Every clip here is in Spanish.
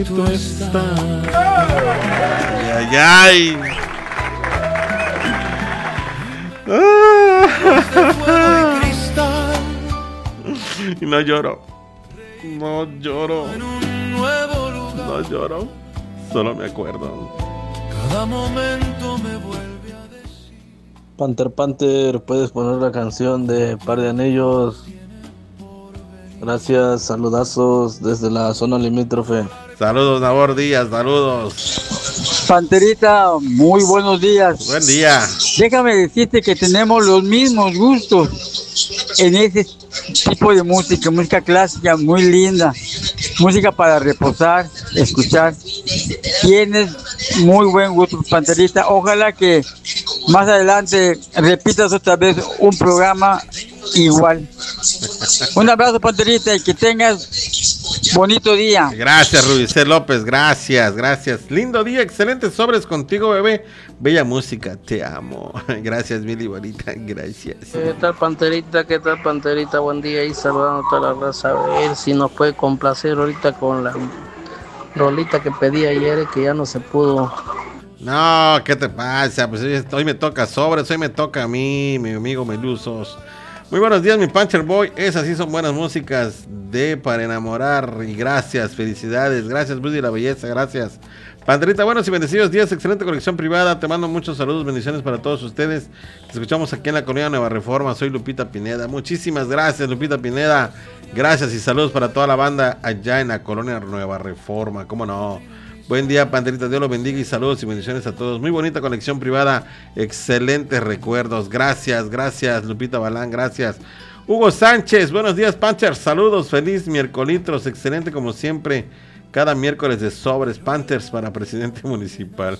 Tú estás. Ay, ay, ay. Y no lloro. No lloro. No lloro. Solo me acuerdo. Cada momento me vuelve a decir. Panther, puedes poner la canción de Par de Anillos. Gracias, saludazos desde la zona limítrofe. Saludos, Nabor Díaz, saludos. Panterita, muy buenos días. Buen día. Déjame decirte que tenemos los mismos gustos en ese tipo de música clásica muy linda, música para reposar, escuchar. Tienes muy buen gusto, Panterita. Ojalá que más adelante repitas otra vez un programa igual. Un abrazo, Panterita, y que tengas bonito día. Gracias, Rubicé López, gracias. Lindo día, excelentes sobres contigo, bebé. Bella música, te amo. Gracias, Mili Bonita, gracias. ¿Qué tal, Panterita? Buen día y saludando a toda la raza. A ver si nos puede complacer ahorita con la rolita que pedí ayer, que ya no se pudo. No, ¿qué te pasa? Pues hoy me toca sobres, hoy me toca a mí, mi amigo Melusos. Muy buenos días, mi Puncher Boy. Esas sí son buenas músicas para enamorar. Y gracias, felicidades. Gracias, Buddy la Belleza, gracias. Panterita, buenos y bendecidos días. Excelente conexión privada. Te mando muchos saludos, bendiciones para todos ustedes. Te escuchamos aquí en la colonia Nueva Reforma. Soy Lupita Pineda. Muchísimas gracias, Lupita Pineda. Gracias y saludos para toda la banda allá en la colonia Nueva Reforma. ¿Cómo no? Buen día, Panterita, Dios los bendiga y saludos y bendiciones a todos. Muy bonita conexión privada, excelentes recuerdos. Gracias, Lupita Balán, gracias. Hugo Sánchez, buenos días, Panthers, saludos, feliz miércolitros, excelente como siempre. Cada miércoles de sobres, Panthers para presidente municipal.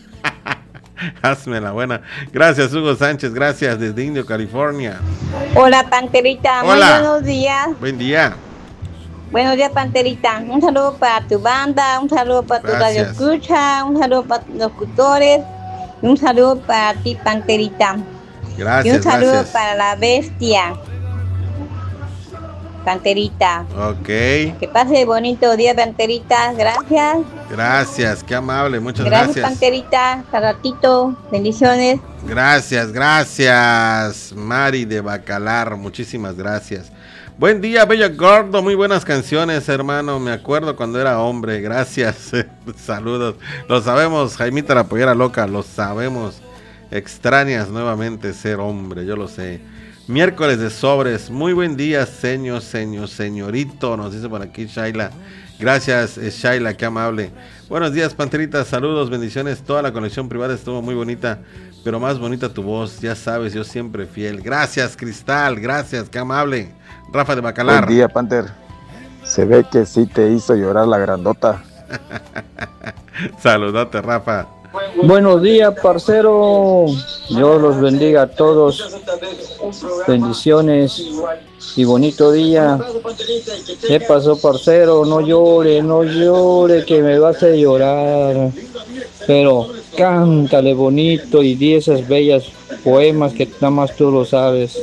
Hazme la buena. Gracias, Hugo Sánchez, gracias, desde Indio, California. Hola, Panterita, hola. Muy buenos días. Buen día. Buenos días, Panterita. Un saludo para tu banda, un saludo para tu radio escucha, un saludo para los locutores, y un saludo para ti, Panterita. Gracias. Y un saludo para la bestia, Panterita. Ok. Que pase bonito día, Panterita. Gracias. Gracias, qué amable, muchas gracias. Gracias, Panterita. Hasta ratito. Bendiciones. Gracias. Mari de Bacalar, muchísimas gracias. Buen día, Bello Gordo, muy buenas canciones, hermano, me acuerdo cuando era hombre, gracias, saludos, lo sabemos, Jaimita la pollera loca, lo sabemos, extrañas nuevamente ser hombre, yo lo sé. Miércoles de sobres, muy buen día, señorito, nos dice por aquí Shaila, gracias Shaila, qué amable. Buenos días, Panterita, saludos, bendiciones, toda la conexión privada estuvo muy bonita, pero más bonita tu voz, ya sabes, yo siempre fiel. Gracias, Cristal, gracias, qué amable. Rafa de Bacalar. Buen día, Panther. Se ve que sí te hizo llorar la grandota. Saludote, Rafa. Buenos días, parcero. Dios los bendiga a todos. Bendiciones y bonito día. ¿Qué pasó, parcero? No llore, que me vas a llorar. Pero cántale bonito y di esas bellas poemas que nada más tú lo sabes.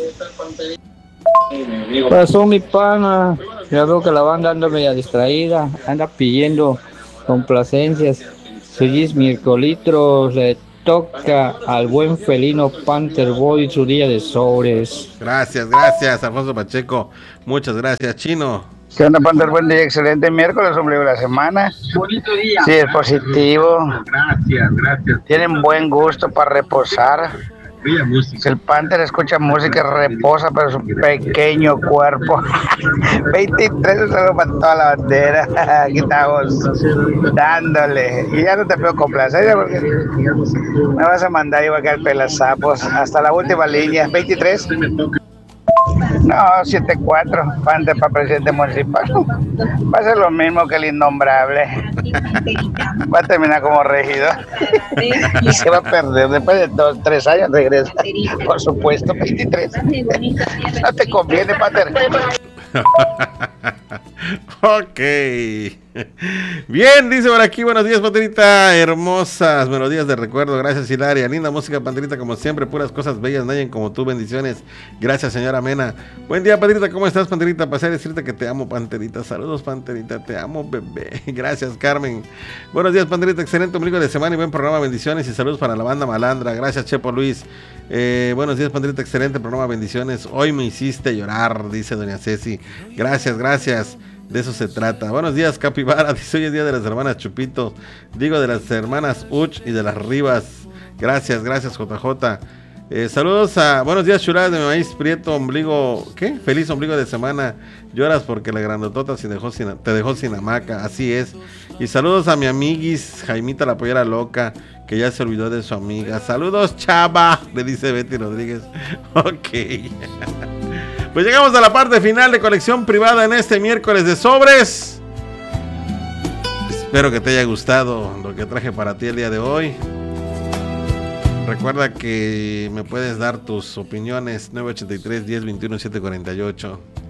Pasó mi pana, ya veo que la banda anda media distraída, anda pidiendo complacencias. Soy miércolitros, le toca al buen felino Panther Boy su día de sobres. Gracias, Alfonso Pacheco, muchas gracias, Chino. ¿Qué onda, Panther? Buen día, excelente miércoles, hombre de la semana. Bonito día. Sí, es positivo. Gracias. Tienen buen gusto para reposar. Si el Panther escucha música, reposa, pero su pequeño cuerpo. 23, solo para toda la bandera. Aquí estamos dándole. Y ya no te pido complacencia porque me vas a mandar igual que al Pelazapos hasta la última línea. 23. No, 7-4, Panther para presidente municipal. Va a ser lo mismo que el innombrable. Va a terminar como regidor. Y se va a perder. Después de 2-3 años regresa. Por supuesto, 23. No te conviene, Panther. Ok. Bien, dice por aquí, buenos días, Panterita, hermosas melodías de recuerdo, gracias Hilaria, linda música, Panterita, como siempre, puras cosas bellas, nadie como tú, bendiciones, gracias señora Mena. Buen día, Panterita, ¿cómo estás, Panterita? Pasé a decirte que te amo, Panterita, saludos, Panterita, te amo, bebé, gracias, Carmen. Buenos días, Panterita, excelente ombligo de semana y buen programa, bendiciones y saludos para la banda Malandra, gracias, Chepo Luis. Buenos días, Panterita, excelente programa, bendiciones, hoy me hiciste llorar, dice doña Ceci, gracias, gracias. De eso se trata. Buenos días, Capibara. Dice hoy es día de las hermanas Chupito. Digo de las hermanas Uch y de las Rivas. Gracias, gracias, JJ. Saludos a. Buenos días, chuladas de mi maíz prieto, ombligo. ¿Qué? Feliz ombligo de semana. Lloras porque la grandotota te dejó sin hamaca. Así es. Y saludos a mi amiguis, Jaimita la pollera loca, que ya se olvidó de su amiga. Saludos, chava, le dice Betty Rodríguez. Ok. Pues llegamos a la parte final de colección privada en este miércoles de sobres. Espero que te haya gustado lo que traje para ti el día de hoy. Recuerda que me puedes dar tus opiniones 983 10 21 748.